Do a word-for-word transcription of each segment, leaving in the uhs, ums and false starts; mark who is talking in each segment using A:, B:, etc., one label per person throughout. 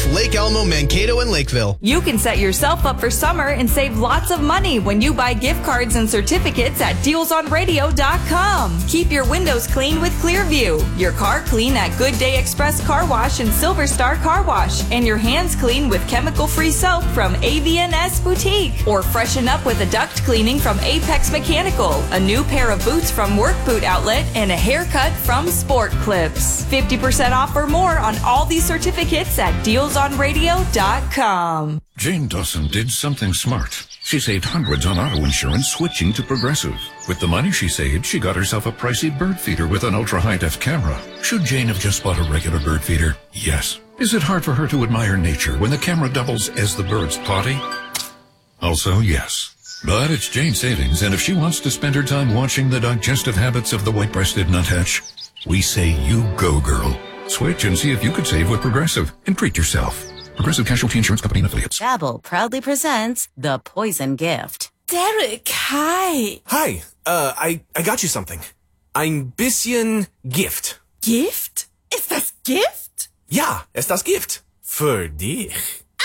A: Life, Lake Elmo, Mankato, and Lakeville.
B: You can set yourself up for summer and save lots of money when you buy gift cards and certificates at deals on radio dot com. Keep your windows clean with Clearview, your car clean at Good Day Express Car Wash and Silver Star Car Wash, and your hands clean with chemical-free soap from A V N S Boutique. Or freshen up with a duct cleaning from Apex Mechanical, a new pair of boots from Work Boot Outlet, and a haircut from Sport Clips. fifty percent off or more on all these certificates at deals on radio dot com.
C: Jane Dawson did something smart. She saved hundreds on auto insurance switching to Progressive. With the money she saved, she got herself a pricey bird feeder with an ultra-high-def camera. Should Jane have just bought a regular bird feeder? Yes. Is it hard for her to admire nature when the camera doubles as the bird's potty? Also, yes. But it's Jane's savings, and if she wants to spend her time watching the digestive habits of the white-breasted nuthatch, we say you go, girl. Switch and see if you could save with Progressive and treat yourself. Progressive Casualty Insurance Company and Affiliates.
D: Babbel proudly presents The Poison Gift.
E: Derek, hi. Hi. Uh, I, I got you something. Ein bisschen Gift.
F: Gift? Ist das Gift?
E: Ja, ist das Gift. Für dich.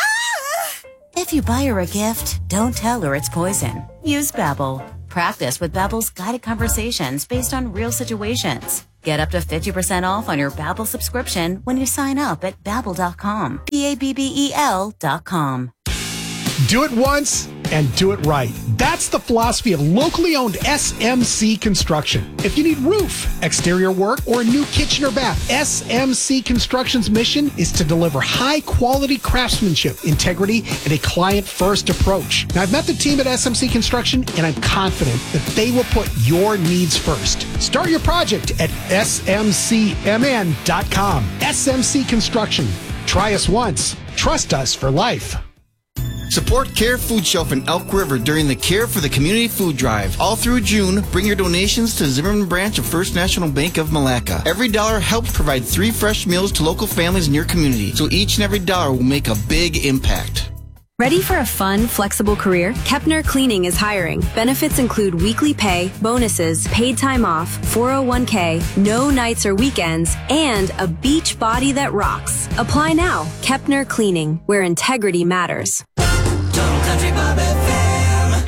D: Ah! If you buy her a gift, don't tell her it's poison. Use Babbel. Practice with Babbel's guided conversations based on real situations. Get up to fifty percent off on your Babbel subscription when you sign up at babbel dot com. B A B B E L dot com.
G: Do it once and do it right. That's the philosophy of locally owned S M C Construction. If you need roof, exterior work, or a new kitchen or bath, S M C Construction's mission is to deliver high-quality craftsmanship, integrity, and a client-first approach. Now, I've met the team at S M C Construction, and I'm confident that they will put your needs first. Start your project at S M C M N dot com. S M C Construction. Try us once. Trust us for life.
A: Support Care Food Shelf in Elk River during the Care for the Community Food Drive. All through June, bring your donations to Zimmerman branch of First National Bank of Malacca. Every dollar helps provide three fresh meals to local families in your community, so each and every dollar will make a big impact.
H: Ready for a fun, flexible career? Kepner Cleaning is hiring. Benefits include weekly pay, bonuses, paid time off, four oh one k, no nights or weekends, and a beach body that rocks. Apply now. Kepner Cleaning, where integrity matters.
I: Total Country Bob F M.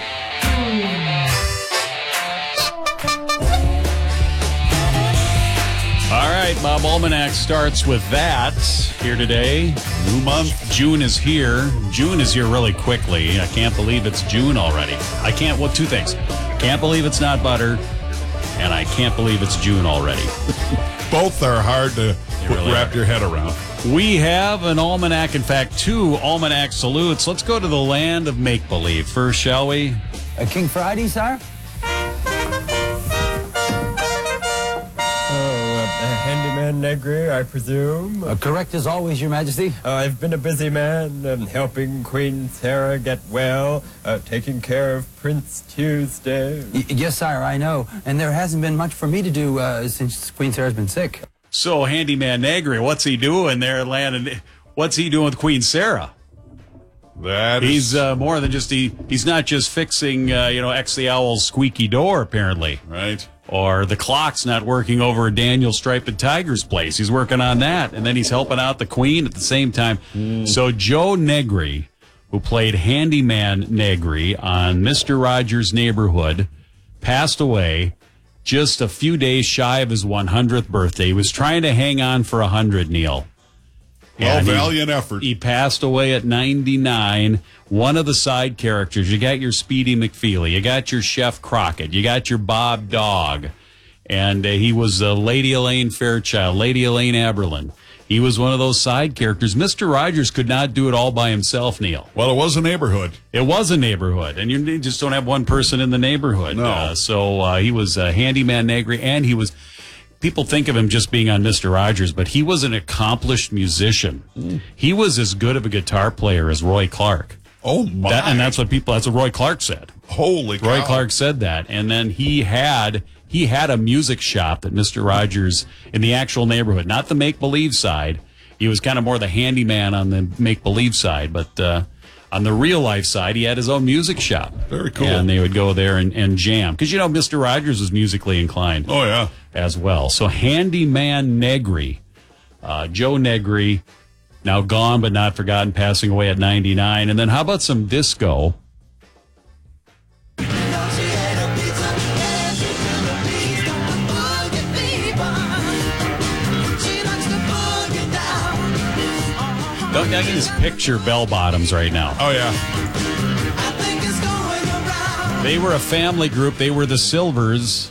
J: All right, Bob Almanac starts with that here today. New month. June is here. June is here really quickly. I can't believe it's June already. I can't, well, two things. Can't believe it's not butter, and I can't believe it's June already.
K: Both are hard to really wrap are. your head around.
J: We have an almanac, in fact, two almanac salutes. Let's go to the land of make-believe first, shall we?
L: Uh, King Friday, sir?
M: Handyman Negri, I presume.
L: Uh, correct as always, Your Majesty.
M: Uh, I've been a busy man, um, helping Queen Sarah get well, uh, taking care of Prince Tuesday.
L: Y- yes, sire, I know. And there hasn't been much for me to do uh, since Queen Sarah's been sick.
J: So, Handyman Negri, what's he doing there, Landon? What's he doing with Queen Sarah?
K: That
J: he's
K: is...
J: uh, more than just he. He's not just fixing, uh, you know, X the Owl's squeaky door, apparently.
K: Right.
J: Or the clock's not working over at Daniel Striped Tiger's place. He's working on that, and then he's helping out the Queen at the same time. Mm. So Joe Negri, who played Handyman Negri on Mister Rogers' Neighborhood, passed away just a few days shy of his one hundredth birthday. He was trying to hang on for one hundred, Neil.
K: Well,
J: and
K: valiant
J: he,
K: effort.
J: He passed away at ninety-nine. One of the side characters, you got your Speedy McFeely, you got your Chef Crockett, you got your Bob Dog, and uh, he was uh, Lady Elaine Fairchild, Lady Elaine Aberlin. He was one of those side characters. Mister Rogers could not do it all by himself, Neil.
K: Well, it was a neighborhood.
J: It was a neighborhood, and you just don't have one person in the neighborhood.
K: No.
J: Uh, so uh, he was uh, Handyman Negri, and he was... People think of him just being on Mister Rogers, but he was an accomplished musician. Mm. He was as good of a guitar player as Roy Clark.
K: Oh, my.
J: That, and that's what people, that's what Roy Clark said.
K: Holy cow.
J: Roy Clark said that. And then he had, he had a music shop at Mister Rogers in the actual neighborhood, not the make-believe side. He was kind of more the handyman on the make-believe side, but, uh, on the real-life side, he had his own music shop.
K: Very cool.
J: And they would go there and, and jam. Because, you know, Mister Rogers was musically inclined.
K: Oh, yeah.
J: As well. So, Handyman Negri, uh, Joe Negri, now gone but not forgotten, passing away at ninety-nine. And then how about some disco? Don't, I can just picture bell bottoms right now.
K: Oh, yeah.
J: They were a family group. They were the Silvers.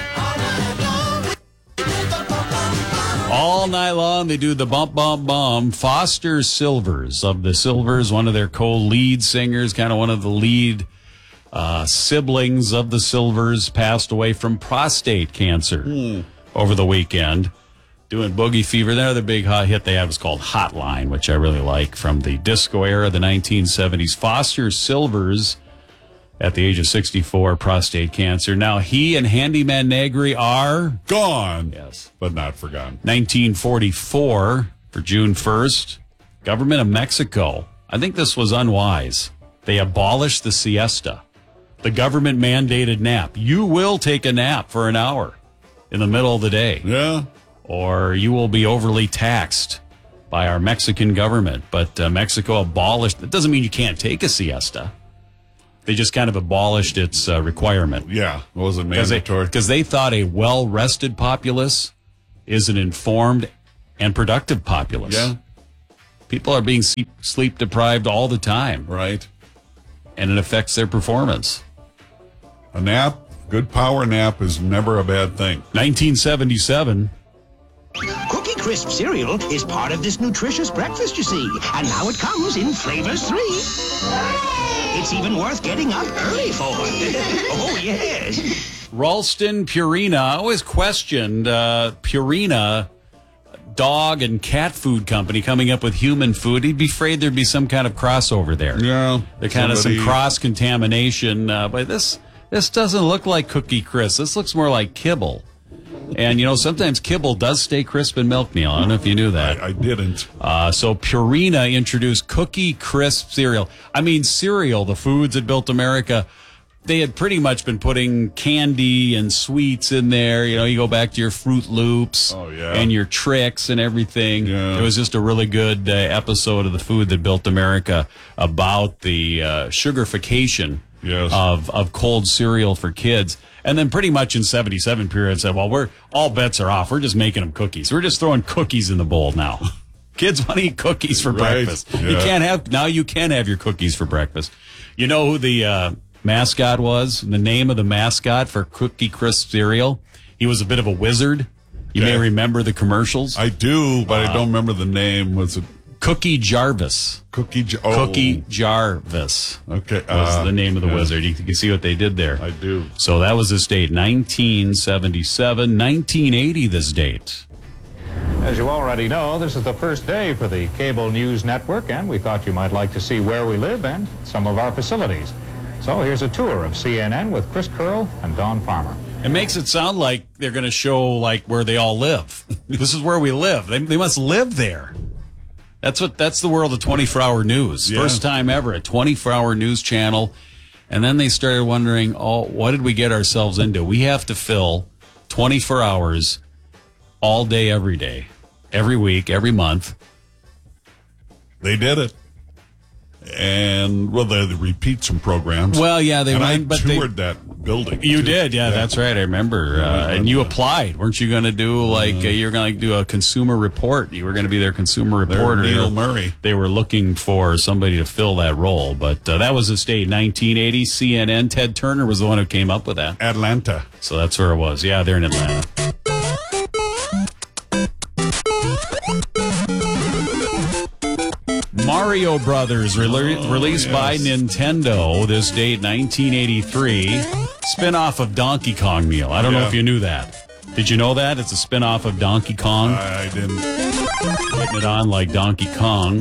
J: All night long, they do the bump, bump, bump. Foster Silvers of the Silvers, one of their co-lead singers, kind of one of the lead uh, siblings of the Silvers, passed away from prostate cancer hmm. over the weekend. Doing Boogie Fever. The other big hot hit they had was called Hotline, which I really like, from the disco era, the nineteen seventies. Foster Silvers, at the age of sixty-four, prostate cancer. Now, he and Handyman Negri are
K: gone.
J: Yes.
K: But not forgotten.
J: nineteen forty-four, for June first, government of Mexico. I think this was unwise. They abolished the siesta, the government mandated nap. You will take a nap for an hour in the middle of the day.
K: Yeah.
J: Or you will be overly taxed by our Mexican government. But uh, Mexico abolished, that doesn't mean you can't take a siesta. They just kind of abolished its uh, requirement.
K: Yeah, it wasn't mandatory.
J: Because they, they thought a well-rested populace is an informed and productive populace.
K: Yeah.
J: People are being sleep, sleep deprived all the time.
K: Right.
J: And it affects their performance.
K: A nap, good power nap, is never a bad thing.
J: nineteen seventy-seven.
N: Cookie Crisp cereal is part of this nutritious breakfast, you see. And now it comes in flavors three. It's even worth getting up early for. Oh, yes.
J: Ralston Purina. I always questioned uh, Purina, dog and cat food company, coming up with human food. He'd be afraid there'd be some kind of crossover there.
K: Yeah.
J: There kind of
K: somebody...
J: some cross-contamination. Uh, but this, this doesn't look like Cookie Crisp. This looks more like kibble. And, you know, sometimes kibble does stay crisp in milk, Neil. I don't know if you knew that.
K: I, I didn't.
J: Uh, so Purina introduced Cookie Crisp cereal. I mean, cereal, the foods that built America, they had pretty much been putting candy and sweets in there. You know, you go back to your Fruit Loops
K: oh, yeah.
J: and your Trix and everything.
K: Yeah.
J: It was just a really good uh, episode of the food that built America about the uh, sugarification
K: yes.
J: of, of cold cereal for kids. And then pretty much in seventy-seven period said, well, we're all bets are off. We're just making them cookies. We're just throwing cookies in the bowl now. Kids want to eat cookies for
K: right.
J: breakfast.
K: Yeah.
J: You can't have, now you can have your cookies for breakfast. You know who the uh, mascot was? The name of the mascot for Cookie Crisp cereal? He was a bit of a wizard. You
K: okay.
J: may remember the commercials.
K: I do, but uh, I don't remember the name. Was it
J: Cookie Jarvis?
K: Cookie Jar- oh.
J: Cookie Jarvis.
K: Okay.
J: Was uh, the name of the
K: yeah.
J: wizard. You can see what they did there.
K: I do.
J: So that was this date, nineteen seventy-seven. nineteen eighty, this date.
O: As you already know, this is the first day for the Cable News Network, and we thought you might like to see where we live and some of our facilities. So here's a tour of C N N with Chris Curl and Don Farmer.
J: It makes it sound like they're going to show like where they all live. This is where we live. They, they must live there. That's what. That's the world of twenty-four hour news.
K: Yeah.
J: First time ever, a twenty-four hour news channel. And then they started wondering, oh, what did we get ourselves into? We have to fill twenty-four hours all day, every day, every week, every month.
K: They did it. And, well, they, they repeat some programs.
J: Well, yeah, they
K: and
J: went,
K: I
J: but
K: toured
J: they,
K: that building.
J: You
K: too.
J: did, yeah, yeah, that's right. I remember. Uh, and you applied. Weren't you going to do, like, uh, you were going to do a consumer report? You were going to be their consumer reporter.
K: Neil Murray.
J: They were looking for somebody to fill that role. But uh, that was the state, nineteen eighty, C N N. Ted Turner was the one who came up with that.
K: Atlanta.
J: So that's where it was. Yeah, they're in Atlanta. Mario Brothers, re-
K: oh,
J: released
K: yes.
J: by Nintendo this date, nineteen eighty-three. Spin-off of Donkey Kong, Neil. I don't
K: yeah.
J: know if you knew that. Did you know that? It's a spin-off of Donkey Kong.
K: I didn't.
J: Putting it on like Donkey Kong.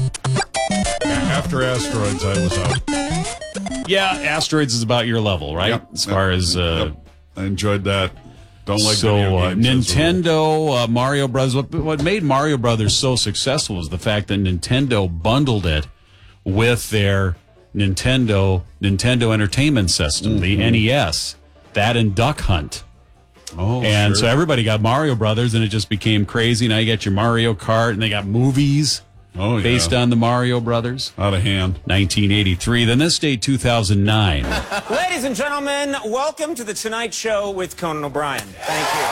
K: After Asteroids, I was out.
J: Yeah, Asteroids is about your level, right?
K: Yep.
J: As far
K: yep.
J: as... Uh,
K: yep. I enjoyed that. Don't like
J: so
K: video
J: uh,
K: games
J: Nintendo, uh, Mario Brothers. What, what made Mario Brothers so successful was the fact that Nintendo bundled it with their Nintendo Nintendo Entertainment System, mm-hmm. the N E S, that and Duck Hunt.
K: Oh,
J: and
K: sure.
J: so everybody got Mario Brothers, and it just became crazy. Now you got your Mario Kart, and they got movies.
K: Oh, yeah.
J: Based on the Mario Brothers.
K: Out of hand.
J: nineteen eighty-three. Then this day, two thousand nine.
P: Ladies and gentlemen, welcome to The Tonight Show with Conan O'Brien. Thank you.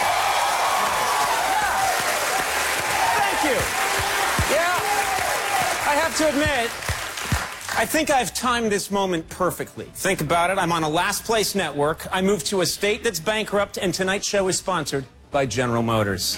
P: Thank you. Yeah, I have to admit, I think I've timed this moment perfectly. Think about it. I'm on a last place network. I moved to a state that's bankrupt, and tonight's show is sponsored by General Motors.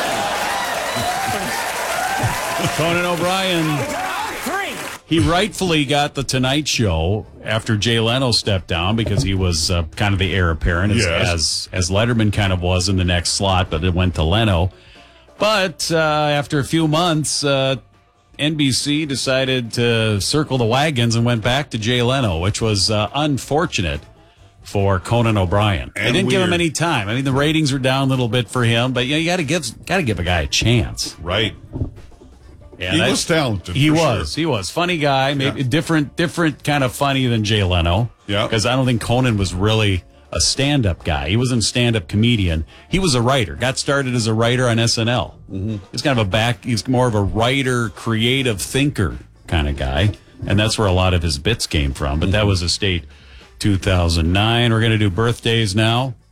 J: Conan O'Brien.
P: Three.
J: He rightfully got the Tonight Show after Jay Leno stepped down because he was uh, kind of the heir apparent, as,
K: Yes.
J: as as Letterman kind of was in the next slot, but it went to Leno. But uh, after a few months, uh, N B C decided to circle the wagons and went back to Jay Leno, which was uh, unfortunate for Conan O'Brien. They
K: And
J: didn't give him
K: weird.
J: any time. I mean, the ratings were down a little bit for him, but you know, you got to give got to give a guy a chance.
K: Right.
J: Yeah,
K: He
J: that-
K: was talented,
J: He
K: for
J: was.
K: sure.
J: He was funny guy. Maybe
K: Yeah.
J: different, different kind of funny than Jay Leno.
K: Yeah.
J: Because I don't think Conan was really a stand-up guy. He wasn't a stand-up comedian. He was a writer. Got started as a writer on S N L. Mm-hmm. He's kind of a back. He's more of a writer, creative thinker kind of guy, and that's where a lot of his bits came from. But that was a state two thousand nine. We're going to do birthdays now.